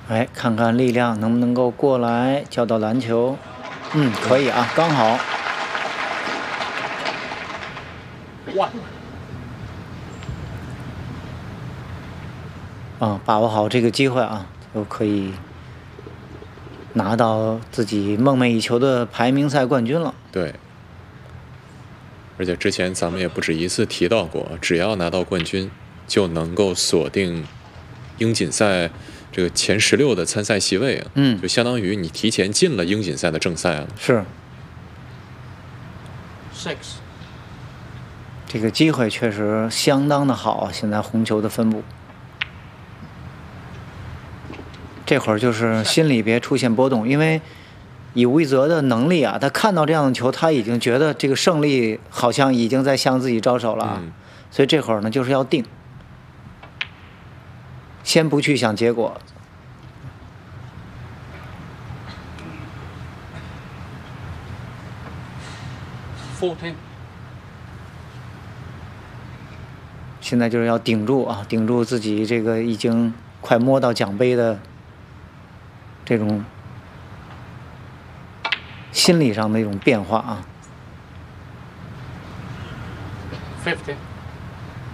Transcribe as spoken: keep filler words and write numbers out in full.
哎，看看力量能不能够过来交到篮球。嗯，可以啊，刚好。 哇！ 啊，把握好这个机会啊，就可以拿到自己梦寐以求的排名赛冠军了。 对。而且之前咱们也不止一次提到过，只要拿到冠军，就能够锁定英锦赛这个前十六的参赛席位啊。 嗯， 就相当于你提前进了英锦赛的正赛了。 是。 Six。 这个机会确实相当的好啊！现在红球的分布，这会儿就是心里别出现波动，因为以吴一泽的能力啊，他看到这样的球，他已经觉得这个胜利好像已经在向自己招手了啊。 嗯、 所以这会儿呢，就是要定，先不去想结果。 fourteen。 现在就是要顶住啊，顶住自己这个已经快摸到奖杯的这种心理上的一种变化啊。 fifteen。